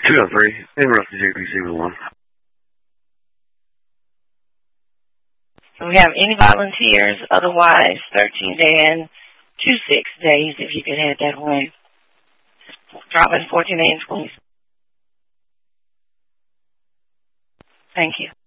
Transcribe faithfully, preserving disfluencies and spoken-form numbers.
two oh three. Interrupt the J P C with one. Do we have any volunteers? Otherwise, thirteen Dan, two six days, if you could head that way. Drop in fourteen A and twenty. Thank you.